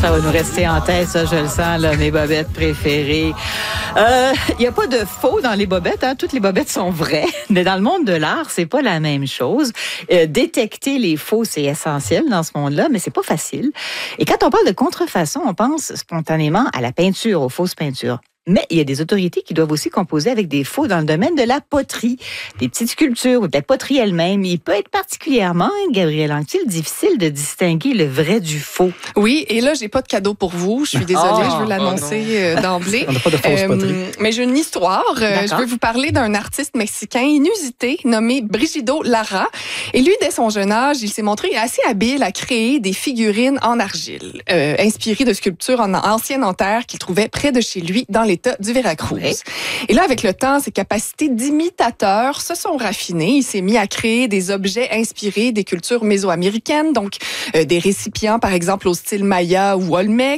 Ça va nous rester en tête, ça, je le sens, là, mes bobettes préférées. Il n'y a pas de faux dans les bobettes, hein. Toutes les bobettes sont vraies. Mais dans le monde de l'art, c'est pas la même chose. Détecter les faux, c'est essentiel dans ce monde-là, mais c'est pas facile. Et quand on parle de contrefaçon, on pense spontanément à la peinture, aux fausses peintures. Mais il y a des autorités qui doivent aussi composer avec des faux dans le domaine de la poterie. Des petites sculptures ou de la poterie elle-même. Il peut être particulièrement, Gabrielle Anctil, difficile de distinguer le vrai du faux. Oui, et là, j'ai pas de cadeau pour vous. Je suis désolée, je veux l'annoncer d'emblée. On n'a pas de fausse poterie. Mais j'ai une histoire. Je veux vous parler d'un artiste mexicain inusité nommé Brigido Lara. Et lui, dès son jeune âge, il s'est montré assez habile à créer des figurines en argile, inspirées de sculptures en ancien Nanterre qu'il trouvait près de chez lui dans l'État du Veracruz. Oui. Et là, avec le temps, ses capacités d'imitateur se sont raffinées. Il s'est mis à créer des objets inspirés des cultures mésoaméricaines, donc des récipients, par exemple, au style Maya ou Olmec,